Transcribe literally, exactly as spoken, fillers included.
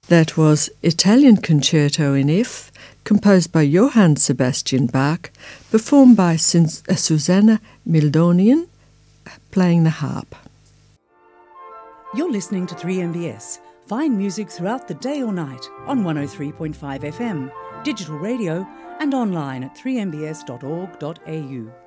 That was Italian Concerto in F, composed by Johann Sebastian Bach, performed by Susanna Mildonian, playing the harp. You're listening to three M B S. Find music throughout the day or night on one oh three point five F M, digital radio and online at three m b s dot org dot a u.